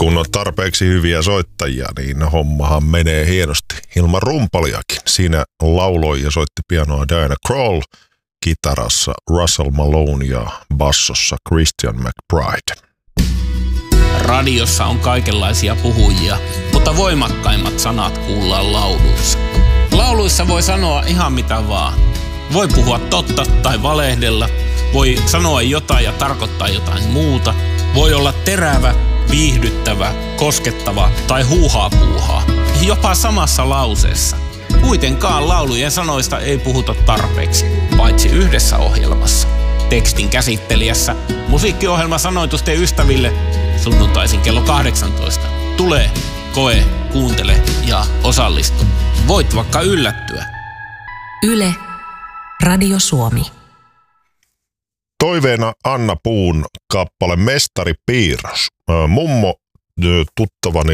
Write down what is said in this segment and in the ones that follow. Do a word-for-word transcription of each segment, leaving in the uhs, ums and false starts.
kun on tarpeeksi hyviä soittajia, niin hommahan menee hienosti ilman rumpaliakin. Siinä lauloi ja soitti pianoa Diana Krall, kitarassa Russell Malone ja bassossa Christian McBride. Radiossa on kaikenlaisia puhujia, mutta voimakkaimmat sanat kuullaan lauluissa. Lauluissa voi sanoa ihan mitä vaan. Voi puhua totta tai valehdella, voi sanoa jotain ja tarkoittaa jotain muuta. Voi olla terävä, viihdyttävä, koskettava tai huuhaa puuhaa. Jopa samassa lauseessa. Kuitenkaan laulujen sanoista ei puhuta tarpeeksi, paitsi yhdessä ohjelmassa. Tekstin käsittelijässä musiikkiohjelma Sanoitusten ystäville sunnuntaisin kello kahdeksantoista. Tule, koe, kuuntele ja osallistu. Voit vaikka yllättyä. Yle, Radio Suomi. Toiveena Anna Puun kappale Mestari Piirros. Mummo tuttavani,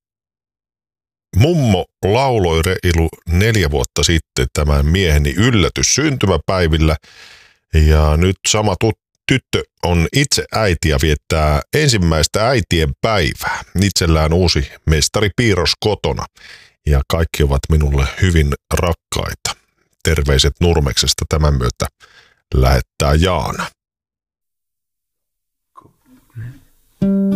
mummo lauloi reilu neljä vuotta sitten tämän mieheni yllätys syntymäpäivillä. Ja nyt sama tut- tyttö on itse äiti ja viettää ensimmäistä äitien päivää. Itsellään uusi Mestari Piirros kotona. Ja kaikki ovat minulle hyvin rakkaita. Terveiset Nurmeksesta tämän myötä lähettää Jaana.